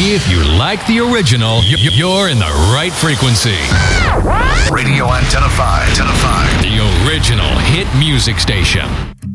If you like the original, you're in the right frequency. Radio Antenna 5. The original hit music station.